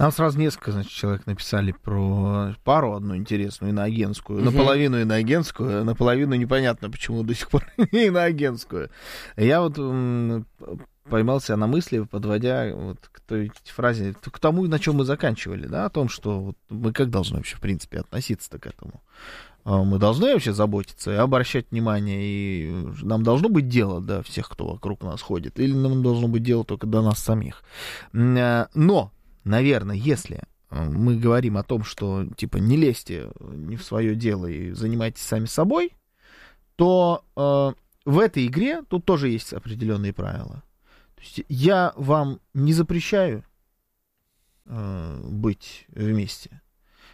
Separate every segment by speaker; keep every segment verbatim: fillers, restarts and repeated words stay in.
Speaker 1: Нам сразу несколько, значит, человек написали про пару одну интересную, иноагентскую.
Speaker 2: Угу.
Speaker 1: Наполовину иноагентскую, наполовину непонятно, почему до сих пор не иноагентскую. Я вот м, поймался на мысли, подводя вот к той фразе, к тому, на чем мы заканчивали, да, о том, что вот мы как должны вообще, в принципе, относиться-то к этому. Мы должны вообще заботиться и обращать внимание, и нам должно быть дело до всех, кто вокруг нас ходит, или нам должно быть дело только до нас самих. Но, наверное, если мы говорим о том, что, типа, не лезьте не в свое дело и занимайтесь сами собой, то э, в этой игре тут тоже есть определенные правила. То есть я вам не запрещаю э, быть вместе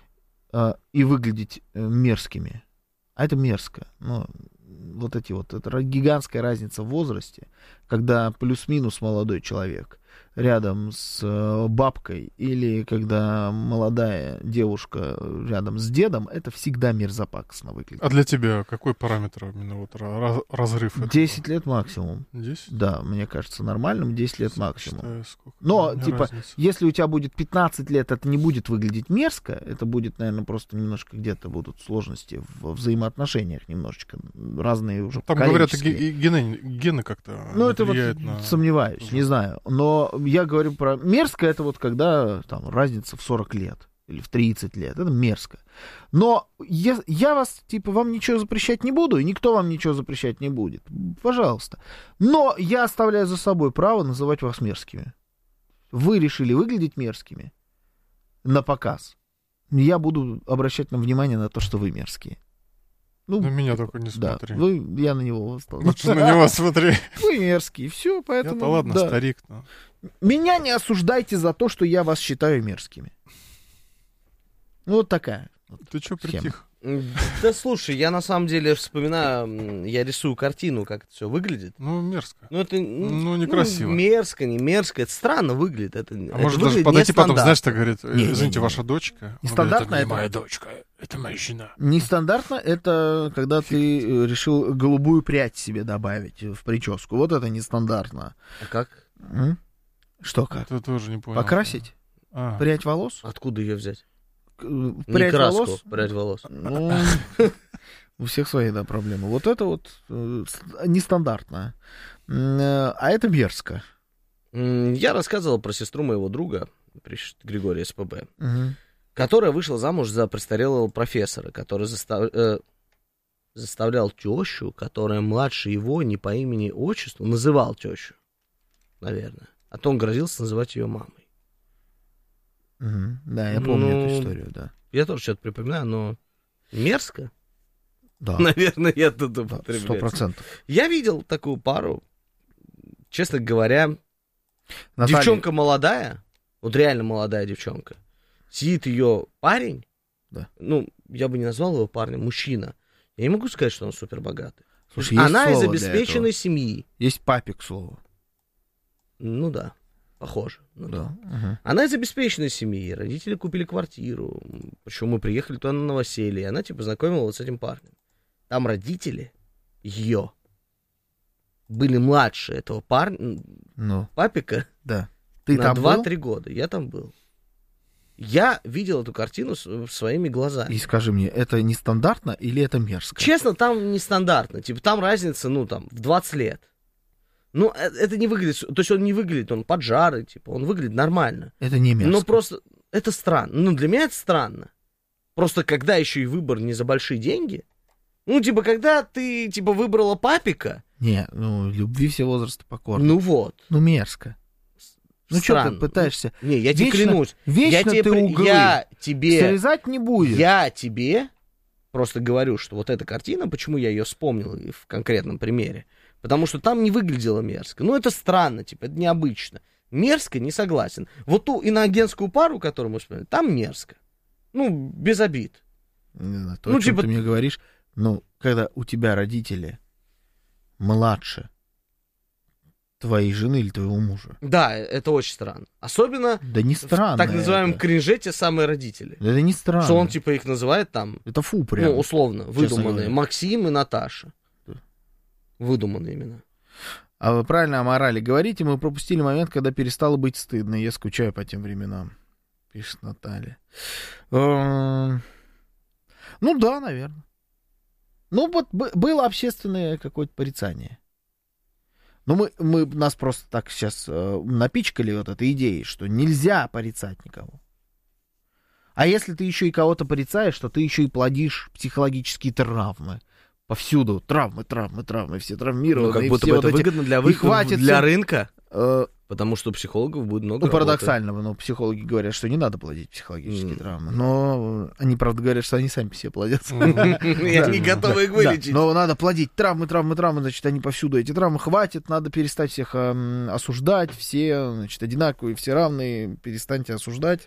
Speaker 1: и выглядеть мерзкими. А это мерзко. Ну, вот эти вот, это гигантская разница в возрасте, когда плюс-минус молодой человек рядом с бабкой или когда молодая девушка рядом с дедом, это всегда мерзопакостно выглядит.
Speaker 3: А для тебя какой параметр именно вот раз, разрыв?
Speaker 1: десять лет максимум.
Speaker 3: десять?
Speaker 1: Да, мне кажется нормальным десять лет максимум.
Speaker 3: Считаю, сколько.
Speaker 1: Но,
Speaker 3: Не
Speaker 1: типа,
Speaker 3: разница.
Speaker 1: если у тебя будет пятнадцать лет, это не будет выглядеть мерзко, это будет, наверное, просто немножко где-то будут сложности в взаимоотношениях немножечко, разные уже
Speaker 3: Там говорят, и
Speaker 1: коллегические.
Speaker 3: гены, гены как-то
Speaker 1: Ну, это вот
Speaker 3: влияют на...
Speaker 1: сомневаюсь, не знаю. Но я говорю про мерзко, это вот когда там разница в сорок лет или в тридцать лет, это мерзко. Но я, я вас, типа, вам ничего запрещать не буду, и никто вам ничего запрещать не будет. Пожалуйста. Но я оставляю за собой право называть вас мерзкими. Вы решили выглядеть мерзкими на показ. Я буду обращать на внимание на то, что вы мерзкие. Ну,
Speaker 3: на меня только не
Speaker 1: да,
Speaker 3: смотри.
Speaker 1: вы, я на него восстал.
Speaker 3: Лучше на него смотри.
Speaker 1: Вы мерзкие, все, поэтому...
Speaker 3: Я-то ладно,
Speaker 1: да.
Speaker 3: старик. Но...
Speaker 1: Меня не осуждайте за то, что я вас считаю мерзкими. Ну, вот такая.
Speaker 3: Ты чё притих?
Speaker 2: Да слушай, я на самом деле вспоминаю, я рисую картину, как это все выглядит.
Speaker 3: Ну, мерзко.
Speaker 2: Ну, это ну,
Speaker 3: Ну, некрасиво.
Speaker 2: Ну, мерзко, не мерзко. Это странно выглядит. Это,
Speaker 3: А
Speaker 2: это
Speaker 3: может даже
Speaker 2: выглядит
Speaker 3: подойти потом,
Speaker 2: нестандартно.
Speaker 3: знаешь, так говорит,
Speaker 1: Не, не,
Speaker 3: извините,
Speaker 1: не,
Speaker 3: ваша
Speaker 1: не.
Speaker 3: дочка.
Speaker 1: Нестандартно
Speaker 3: Он говорит, это не
Speaker 1: это-
Speaker 3: моя дочка, это моя жена.
Speaker 1: Нестандартно это когда ты э, решил голубую прядь себе добавить в прическу. Вот это нестандартно.
Speaker 2: А как?
Speaker 1: М? Что как?
Speaker 3: Это тоже не понял.
Speaker 1: Покрасить?
Speaker 3: А,
Speaker 1: Прядь волос?
Speaker 2: Откуда ее взять?
Speaker 1: К- э,
Speaker 2: Не
Speaker 1: Прядь
Speaker 2: краску,
Speaker 1: волос?
Speaker 2: прядь волос.
Speaker 1: Ну, у всех свои, да, проблемы. Вот это вот э, с- нестандартно. М, э, А это мерзко.
Speaker 2: М, Я рассказывал про сестру моего друга, пишет Григорий СПБ,
Speaker 1: Мгм.
Speaker 2: которая вышла замуж за престарелого профессора, который застав- э, заставлял тещу, которая младше его, не по имени отчеству, называл тещу, наверное. А то он грозился называть ее мамой.
Speaker 1: Мгм. Да, я помню
Speaker 2: Ну,
Speaker 1: эту историю, да.
Speaker 2: Я тоже что-то припоминаю, но мерзко,
Speaker 1: Да,
Speaker 2: наверное, я тут
Speaker 1: да, сто
Speaker 2: употребляю.
Speaker 1: процентов.
Speaker 2: Я видел такую пару, честно говоря,
Speaker 1: Наталья,
Speaker 2: девчонка молодая, вот реально молодая девчонка, сидит ее парень,
Speaker 1: Да.
Speaker 2: ну, я бы не назвал его парнем, мужчина. Я не могу сказать, что он супер богатый.
Speaker 1: слушай, есть
Speaker 2: Она из
Speaker 1: слово для
Speaker 2: обеспеченной
Speaker 1: этого.
Speaker 2: семьи.
Speaker 1: Есть папик слово.
Speaker 2: Ну да, похоже. Ну, да.
Speaker 1: Да. Мгм.
Speaker 2: Она из обеспеченной семьи, родители купили квартиру, причем мы приехали туда на новоселье, и она типа знакомила вот с этим парнем. Там родители ее были младше этого парня,
Speaker 1: Ну,
Speaker 2: папика,
Speaker 1: да. Ты
Speaker 2: на
Speaker 1: там был?
Speaker 2: два-три года. Я там был. Я видел эту картину с- своими глазами.
Speaker 1: И скажи мне, это нестандартно или это мерзко?
Speaker 2: Честно, там нестандартно. Типа, там разница, ну, там, в двадцать лет. Ну, э- это не выглядит... То есть он не выглядит, он поджарый, типа, он выглядит нормально.
Speaker 1: Это не мерзко.
Speaker 2: Но просто... Это странно. Ну, для меня это странно. Просто когда еще и выбор не за большие деньги... Ну, типа, когда ты, типа, выбрала папика...
Speaker 1: Не, ну, любви все возрасты покорны.
Speaker 2: Ну, вот.
Speaker 1: Ну, мерзко. Ну, что ты
Speaker 2: Странно.
Speaker 1: пытаешься?
Speaker 2: Не, я тебе
Speaker 1: Вечно-
Speaker 2: клянусь.
Speaker 1: Вечно
Speaker 2: я тебе,
Speaker 1: ты
Speaker 2: при-
Speaker 1: углы
Speaker 2: я тебе...
Speaker 1: срезать не будешь.
Speaker 2: Я тебе просто говорю, что вот эта картина, почему я ее вспомнил и в конкретном примере, потому что там не выглядело мерзко. Ну, это странно, типа, это необычно. Мерзко, не согласен. Вот ту иноагентскую пару, которую мы вспомнили, там мерзко. Ну, без обид.
Speaker 1: Не знаю, то,
Speaker 2: Ну,
Speaker 1: о чем
Speaker 2: типа-
Speaker 1: ты мне говоришь, ну, когда у тебя родители младше твоей жены или твоего мужа.
Speaker 2: Да, это очень странно. Особенно
Speaker 1: Да не
Speaker 2: в
Speaker 1: странно
Speaker 2: так называемом
Speaker 1: это.
Speaker 2: кринже те самые родители.
Speaker 1: Да это не странно.
Speaker 2: Что он, типа, их называет там,
Speaker 1: Это фу прям.
Speaker 2: ну, условно, выдуманные.
Speaker 1: говоря.
Speaker 2: Максим и Наташа.
Speaker 1: Да.
Speaker 2: Выдуманные именно.
Speaker 1: А вы правильно о морали говорите, мы пропустили момент, когда перестало быть стыдно. Я скучаю по тем временам. пишет Наталья. Эм, Ну да, наверное. Ну вот б- было общественное какое-то порицание. Ну мы, мы нас просто так сейчас э, напичкали вот этой идеей, что нельзя порицать никого. А если ты еще и кого-то порицаешь, то ты еще и плодишь психологические травмы. Повсюду травмы, травмы, травмы, все травмированы.
Speaker 2: Ну, как
Speaker 1: и
Speaker 2: будто
Speaker 1: все
Speaker 2: бы
Speaker 1: вот
Speaker 2: это
Speaker 1: эти-
Speaker 2: выгодно для,
Speaker 1: и
Speaker 2: вы...
Speaker 1: хватит
Speaker 2: для
Speaker 1: всем-
Speaker 2: рынка,
Speaker 1: э,
Speaker 2: потому что у психологов будет много
Speaker 1: Ну,
Speaker 2: работы.
Speaker 1: парадоксально, но психологи говорят, что не надо плодить психологические
Speaker 2: Мгм.
Speaker 1: травмы. Но они, правда, говорят, что они сами по себе плодятся.
Speaker 2: И они готовы их
Speaker 1: Да,
Speaker 2: вылечить.
Speaker 1: но надо плодить травмы, травмы, травмы, значит, они повсюду. Эти травмы хватит, надо перестать всех эм, осуждать. Все, значит, одинаковые, все равные, перестаньте осуждать.